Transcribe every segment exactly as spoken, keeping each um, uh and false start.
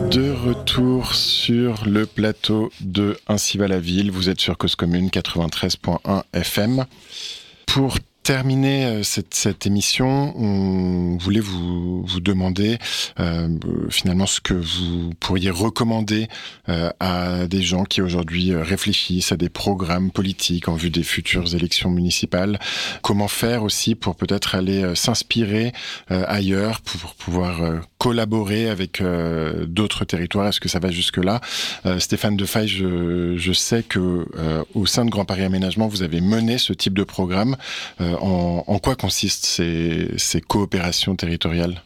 De retour sur le plateau de Ainsi va la ville. Vous êtes sur Cause Commune quatre-vingt-treize point un F M. Pour terminer cette, cette émission, on voulait vous, vous demander euh, finalement ce que vous pourriez recommander euh, à des gens qui aujourd'hui réfléchissent à des programmes politiques en vue des futures élections municipales. Comment faire aussi pour peut-être aller euh, s'inspirer euh, ailleurs, pour pouvoir euh, collaborer avec euh, d'autres territoires. Est-ce que ça va jusque-là? euh, Stéphane Defaille, je, je sais que euh, au sein de Grand Paris Aménagement, vous avez mené ce type de programme. Euh, en, en quoi consistent ces, ces coopérations territoriales?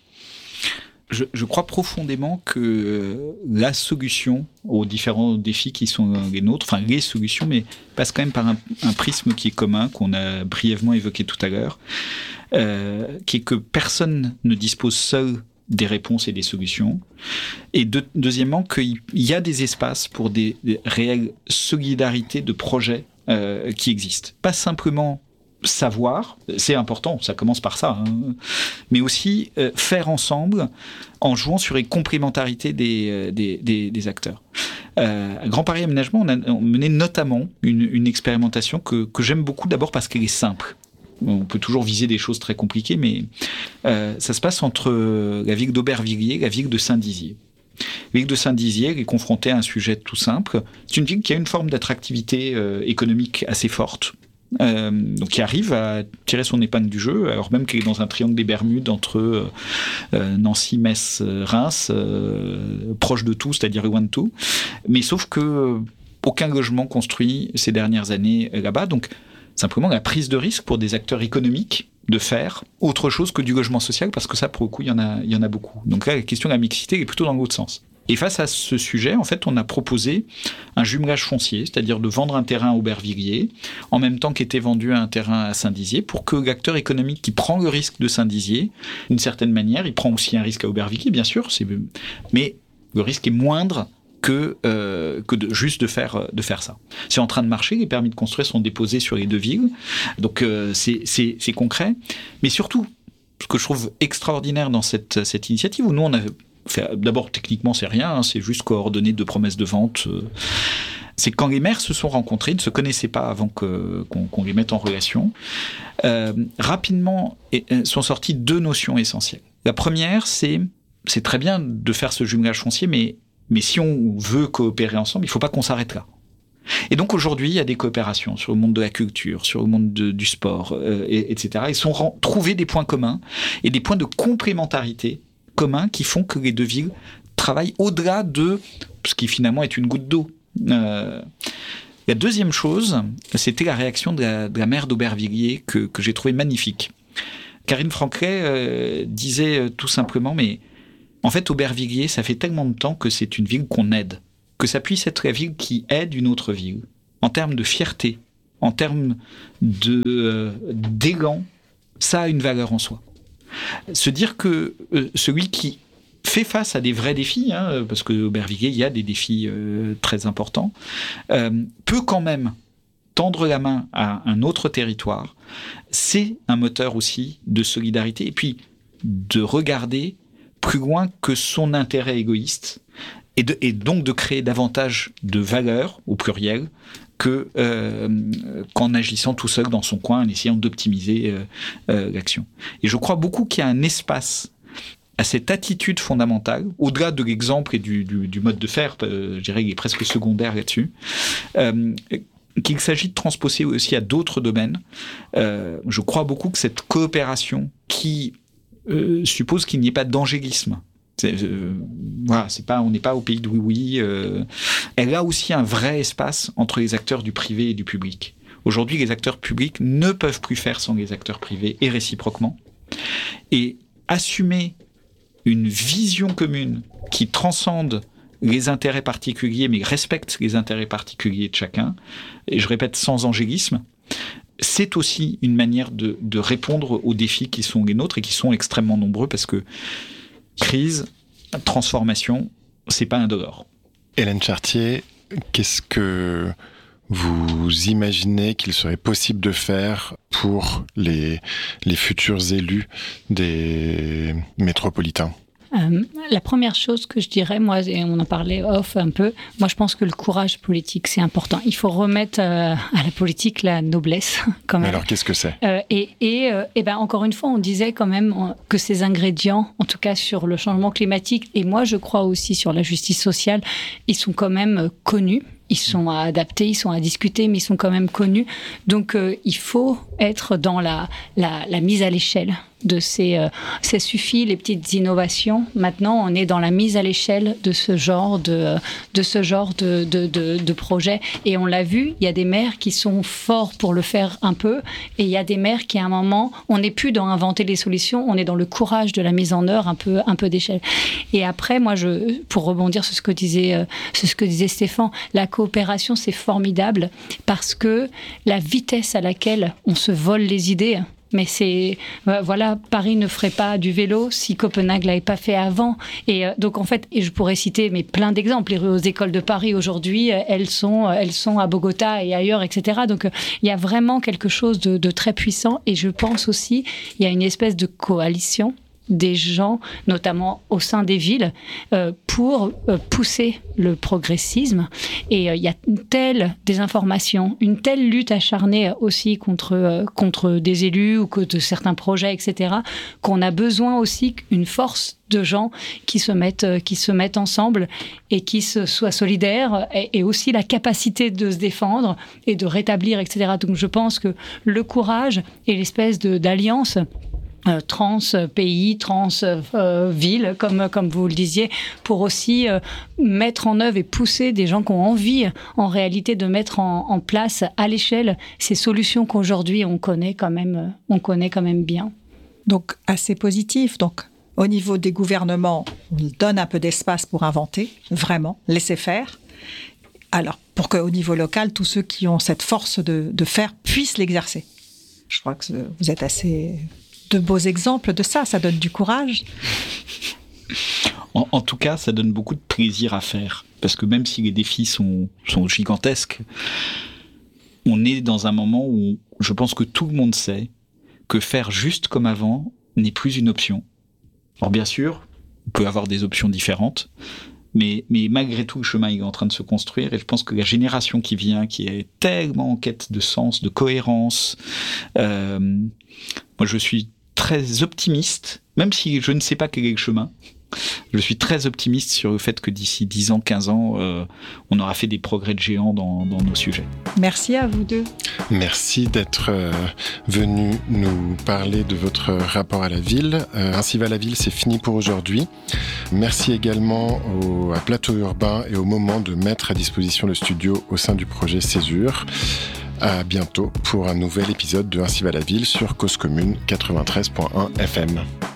Je, je crois profondément que la solution aux différents défis qui sont les nôtres, enfin les solutions, mais passe quand même par un, un prisme qui est commun, qu'on a brièvement évoqué tout à l'heure, euh, qui est que personne ne dispose seul des réponses et des solutions. Et de, deuxièmement, qu'il y a des espaces pour des, des réelles solidarités de projets euh, qui existent. Pas simplement savoir, c'est important, ça commence par ça, hein, mais aussi euh, faire ensemble en jouant sur les complémentarités des, des, des, des acteurs. Euh, à Grand Paris Aménagement, on a on mené notamment une, une expérimentation que, que j'aime beaucoup, d'abord parce qu'elle est simple. On peut toujours viser des choses très compliquées, mais euh, ça se passe entre la ville d'Aubervilliers et la ville de Saint-Dizier. La ville de Saint-Dizier est confrontée à un sujet tout simple. C'est une ville qui a une forme d'attractivité euh, économique assez forte, euh, donc qui arrive à tirer son épingle du jeu, alors même qu'elle est dans un triangle des Bermudes entre euh, Nancy, Metz, Reims, euh, proche de tout, c'est-à-dire loin de tout. Mais sauf que euh, aucun logement construit ces dernières années là-bas, donc simplement la prise de risque pour des acteurs économiques de faire autre chose que du logement social, parce que ça, pour le coup, il y en a, il y en a beaucoup. Donc là, la question de la mixité est plutôt dans l'autre sens. Et face à ce sujet, en fait, on a proposé un jumelage foncier, c'est-à-dire de vendre un terrain à Aubervilliers, en même temps qu'était vendu un terrain à Saint-Dizier, pour que l'acteur économique qui prend le risque de Saint-Dizier, d'une certaine manière, il prend aussi un risque à Aubervilliers, bien sûr, c'est... mais le risque est moindre que, euh, que de, juste de faire, de faire ça. C'est en train de marcher, les permis de construire sont déposés sur les deux villes, donc euh, c'est, c'est, c'est concret. Mais surtout, ce que je trouve extraordinaire dans cette, cette initiative, où nous on a fait, d'abord techniquement c'est rien, hein, c'est juste coordonner deux promesses de vente, euh, c'est quand les maires se sont rencontrés, ils ne se connaissaient pas avant que, qu'on, qu'on les mette en relation, euh, rapidement et, euh, sont sorties deux notions essentielles. La première, c'est, c'est très bien de faire ce jumelage foncier, mais Mais si on veut coopérer ensemble, il ne faut pas qu'on s'arrête là. Et donc aujourd'hui, il y a des coopérations sur le monde de la culture, sur le monde de, du sport, euh, et, etc. Ils sont ren- trouver des points communs et des points de complémentarité communs qui font que les deux villes travaillent au-delà de ce qui finalement est une goutte d'eau. Euh, la deuxième chose, c'était la réaction de la, de la maire d'Aubervilliers que, que j'ai trouvée magnifique. Karine Francret euh, disait euh, tout simplement, mais en fait, Aubervilliers, ça fait tellement de temps que c'est une ville qu'on aide, que ça puisse être la ville qui aide une autre ville, en termes de fierté, en termes de, euh, d'élan, ça a une valeur en soi. Se dire que euh, celui qui fait face à des vrais défis, hein, parce qu'Aubervilliers, il y a des défis euh, très importants, euh, peut quand même tendre la main à un autre territoire, c'est un moteur aussi de solidarité, et puis de regarder plus loin que son intérêt égoïste, et, de, et donc de créer davantage de valeur, au pluriel, que, euh, qu'en agissant tout seul dans son coin, en essayant d'optimiser euh, euh, l'action. Et je crois beaucoup qu'il y a un espace à cette attitude fondamentale, au-delà de l'exemple et du, du, du mode de faire, euh, je dirais qu'il est presque secondaire là-dessus, euh, qu'il s'agit de transposer aussi à d'autres domaines. Euh, je crois beaucoup que cette coopération qui Euh, suppose qu'il n'y ait pas d'angélisme. C'est, euh, voilà, c'est pas, on n'est pas au pays de oui-oui. Euh, elle a aussi un vrai espace entre les acteurs du privé et du public. Aujourd'hui, les acteurs publics ne peuvent plus faire sans les acteurs privés et réciproquement. Et assumer une vision commune qui transcende les intérêts particuliers, mais respecte les intérêts particuliers de chacun, et je répète, sans angélisme, c'est aussi une manière de, de répondre aux défis qui sont les nôtres et qui sont extrêmement nombreux, parce que crise, transformation, c'est pas indolore. Hélène Chartier, qu'est-ce que vous imaginez qu'il serait possible de faire pour les, les futurs élus des métropolitains ? Euh, la première chose que je dirais, moi, et on en parlait off un peu, moi je pense que le courage politique, c'est important. Il faut remettre euh, à la politique la noblesse, quand même. Alors, qu'est-ce que c'est ? euh, Et, et, euh, et ben, encore une fois, on disait quand même que ces ingrédients, en tout cas sur le changement climatique, et moi je crois aussi sur la justice sociale, ils sont quand même connus. Ils sont à adapter, ils sont à discuter, mais ils sont quand même connus. Donc, euh, il faut être dans la, la, la mise à l'échelle de ces... Euh, ça suffit, les petites innovations. Maintenant, on est dans la mise à l'échelle de ce genre de, de, ce genre de, de, de, de projet. Et on l'a vu, il y a des maires qui sont forts pour le faire un peu. Et il y a des maires qui, à un moment, on n'est plus dans inventer les solutions, on est dans le courage de la mise en œuvre un peu, un peu d'échelle. Et après, moi, je, pour rebondir sur ce que disait, euh, sur ce que disait Stéphane, la coopération, c'est formidable parce que la vitesse à laquelle on se vole les idées, mais c'est, euh, voilà, Paris ne ferait pas du vélo si Copenhague l'avait pas fait avant. Et euh, donc, en fait, et je pourrais citer mais plein d'exemples. Les rues aux écoles de Paris, aujourd'hui, elles sont, elles sont à Bogota et ailleurs, et cetera. Donc, euh, il y a vraiment quelque chose de, de très puissant. Et je pense aussi, il y a une espèce de coalition des gens, notamment au sein des villes, euh, pour euh, pousser le progressisme. Et il euh, y a une telle désinformation, une telle lutte acharnée aussi contre, euh, contre des élus ou contre certains projets, et cetera, qu'on a besoin aussi qu'une force de gens qui se mettent, euh, qui se mettent ensemble et qui se, soient solidaires, et, et aussi la capacité de se défendre et de rétablir, et cetera. Donc je pense que le courage et l'espèce de, d'alliance Euh, trans pays, trans euh, ville, comme, comme vous le disiez, pour aussi euh, mettre en œuvre et pousser des gens qui ont envie, en réalité, de mettre en, en place à l'échelle ces solutions qu'aujourd'hui on connaît quand même, on connaît quand même bien. Donc, assez positif. Donc, au niveau des gouvernements, on donne un peu d'espace pour inventer, vraiment, laisser faire. Alors, pour qu'au niveau local, tous ceux qui ont cette force de, de faire puissent l'exercer. Je crois que vous êtes assez... de beaux exemples de ça, ça donne du courage. En, en tout cas, ça donne beaucoup de plaisir à faire, parce que même si les défis sont, sont gigantesques, on est dans un moment où je pense que tout le monde sait que faire juste comme avant n'est plus une option. Alors bien sûr, on peut avoir des options différentes, mais, mais malgré tout, le chemin est en train de se construire, et je pense que la génération qui vient, qui est tellement en quête de sens, de cohérence, euh, moi je suis très optimiste, même si je ne sais pas quel est le chemin. Je suis très optimiste sur le fait que d'ici dix ans, quinze ans, euh, on aura fait des progrès de géants dans, dans nos sujets. Merci à vous deux. Merci d'être euh, venu nous parler de votre rapport à la ville. Euh, Ainsi va la ville, c'est fini pour aujourd'hui. Merci également au, à Plateau Urbain et au Moment de mettre à disposition le studio au sein du projet Césure. À bientôt pour un nouvel épisode de Ainsi va la ville sur Cause Commune quatre-vingt-treize point un F M.